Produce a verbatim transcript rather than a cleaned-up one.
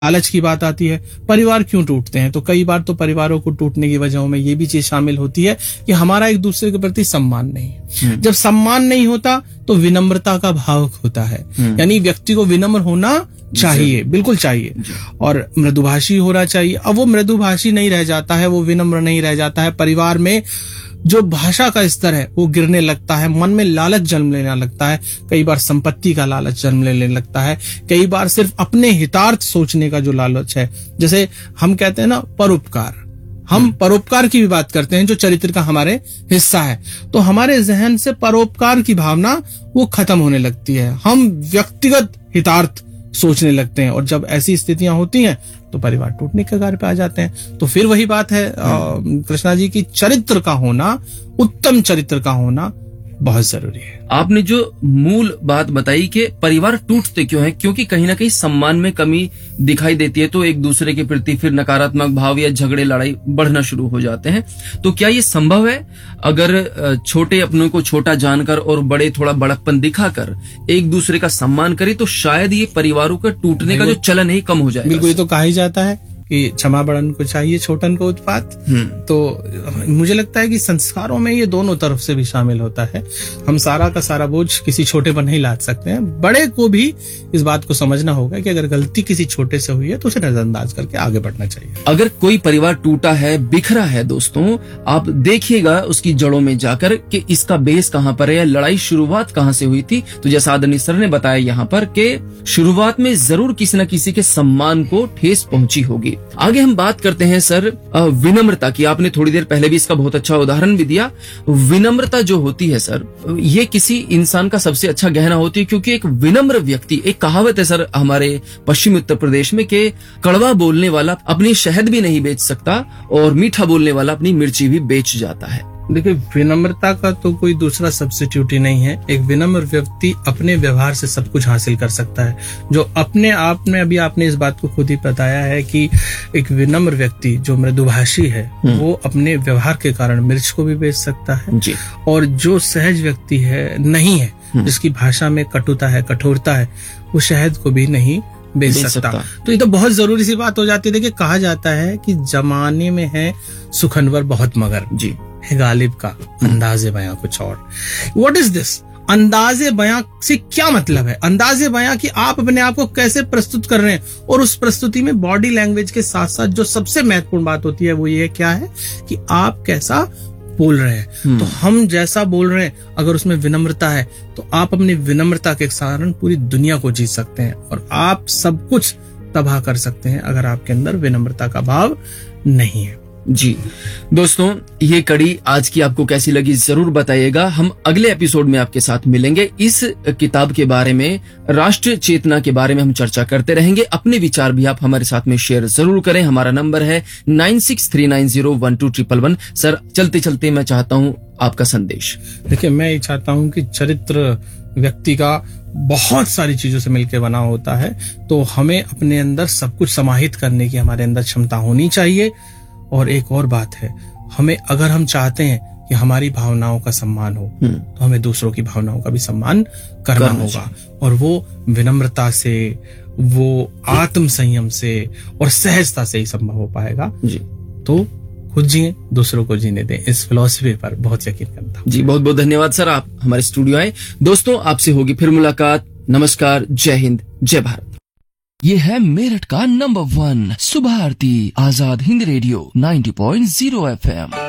लालच की बात आती है, परिवार क्यों टूटते हैं? तो कई बार तो परिवारों को टूटने की वजहों में ये भी चीज शामिल होती है कि हमारा एक दूसरे के प्रति सम्मान नहीं है। जब सम्मान नहीं होता तो विनम्रता का भाव होता है, यानी व्यक्ति को विनम्र होना चाहिए, बिल्कुल चाहिए, और मृदुभाषी होना चाहिए। अब वो मृदुभाषी नहीं रह जाता है, वो विनम्र नहीं रह जाता है, परिवार में जो भाषा का स्तर है वो गिरने लगता है, मन में लालच जन्म लेने लगता है, कई बार संपत्ति का लालच जन्म लेने लगता है, कई बार सिर्फ अपने हितार्थ सोचने का जो लालच है, जैसे हम कहते हैं ना परोपकार, हम परोपकार की भी बात करते हैं जो चरित्र का हमारे हिस्सा है, तो हमारे जहन से परोपकार की भावना वो खत्म होने लगती है, हम व्यक्तिगत हितार्थ सोचने लगते हैं, और जब ऐसी स्थितियां होती हैं तो परिवार टूटने के कगार पे आ जाते हैं। तो फिर वही बात है कृष्णा जी की चरित्र का होना, उत्तम चरित्र का होना बहुत जरूरी है। आपने जो मूल बात बताई कि परिवार टूटते क्यों हैं, क्योंकि कहीं ना कहीं सम्मान में कमी दिखाई देती है, तो एक दूसरे के प्रति फिर नकारात्मक भाव या झगड़े लड़ाई बढ़ना शुरू हो जाते हैं। तो क्या ये संभव है अगर छोटे अपनों को छोटा जानकर और बड़े थोड़ा बड़कपन दिखाकर एक दूसरे का सम्मान करें तो शायद ये परिवारों का टूटने का जो चलन है कम हो जाए? बिल्कुल, ये तो कहा ही जाता है कि क्षमा बड़न को चाहिए छोटन को उत्पात। तो मुझे लगता है कि संस्कारों में ये दोनों तरफ से भी शामिल होता है। हम सारा का सारा बोझ किसी छोटे पर नहीं लाद सकते हैं, बड़े को भी इस बात को समझना होगा कि अगर गलती किसी छोटे से हुई है तो उसे नजरअंदाज करके आगे बढ़ना चाहिए। अगर कोई परिवार टूटा है, बिखरा है दोस्तों, आप देखिएगा उसकी जड़ों में जाकर कि इसका बेस कहाँ पर है, लड़ाई शुरुआत कहाँ से हुई थी। तो जैसा आदरणीय सर ने बताया यहाँ पर कि शुरुआत में जरूर किसी न किसी के सम्मान को ठेस पहुंची होगी। आगे हम बात करते हैं सर विनम्रता की। आपने थोड़ी देर पहले भी इसका बहुत अच्छा उदाहरण भी दिया। विनम्रता जो होती है सर, ये किसी इंसान का सबसे अच्छा गहना होती है, क्योंकि एक विनम्र व्यक्ति, एक कहावत है सर हमारे पश्चिमी उत्तर प्रदेश में कि कड़वा बोलने वाला अपनी शहद भी नहीं बेच सकता और मीठा बोलने वाला अपनी मिर्ची भी बेच जाता है। देखिए, विनम्रता का तो कोई दूसरा सब्स्टिट्यूट ही नहीं है। एक विनम्र व्यक्ति अपने व्यवहार से सब कुछ हासिल कर सकता है, जो अपने आप में, अभी आपने इस बात को खुद ही बताया है कि एक विनम्र व्यक्ति जो मृदुभाषी है वो अपने व्यवहार के कारण मिर्च को भी बेच सकता है जी। और जो सहज व्यक्ति है नहीं है, जिसकी भाषा में कटुता है, कठोरता है, वो शहद को भी नहीं बेच सकता।, सकता तो ये तो बहुत जरूरी सी बात हो जाती है। देखिए, कहा जाता है कि जमाने में है सुखनवर बहुत मगर जी, है गालिब का अंदाजे बयां कुछ और। What is this? अंदाजे बयां से क्या मतलब है? अंदाजे बयां कि आप अपने आप को कैसे प्रस्तुत कर रहे हैं, और उस प्रस्तुति में बॉडी लैंग्वेज के साथ साथ जो सबसे महत्वपूर्ण बात होती है वो ये क्या है कि आप कैसा बोल रहे हैं। तो हम जैसा बोल रहे हैं, अगर उसमें विनम्रता है तो आप अपनी विनम्रता के कारण पूरी दुनिया को जीत सकते हैं, और आप सब कुछ तबाह कर सकते हैं अगर आपके अंदर विनम्रता का भाव नहीं है जी। दोस्तों, ये कड़ी आज की आपको कैसी लगी जरूर बताइएगा। हम अगले एपिसोड में आपके साथ मिलेंगे। इस किताब के बारे में, राष्ट्र चेतना के बारे में हम चर्चा करते रहेंगे। अपने विचार भी आप हमारे साथ में शेयर जरूर करें। हमारा नंबर है nine six three nine zero one two triple one. Sir, चलते चलते मैं चाहता हूँ आपका संदेश। देखिए, मैं ये चाहता हूँ कि चरित्र व्यक्ति का बहुत सारी चीजों से मिलकर बना होता है, तो हमें अपने अंदर सब कुछ समाहित करने की हमारे अंदर क्षमता होनी चाहिए। और एक और बात है, हमें, अगर हम चाहते हैं कि हमारी भावनाओं का सम्मान हो तो हमें दूसरों की भावनाओं का भी सम्मान करना होगा, और वो विनम्रता से, वो आत्म संयम से और सहजता से ही संभव हो पाएगा जी। तो खुद जिए, दूसरों को जीने दें, इस फिलॉसफी पर बहुत यकीन करता हूं जी। बहुत बहुत धन्यवाद सर, आप हमारे स्टूडियो आए। दोस्तों, आपसे होगी फिर मुलाकात। नमस्कार, जय हिंद, जय भारत। ये है मेरठ का नंबर वन सुबह आरती, Azad Hind radio ninety point zero F M.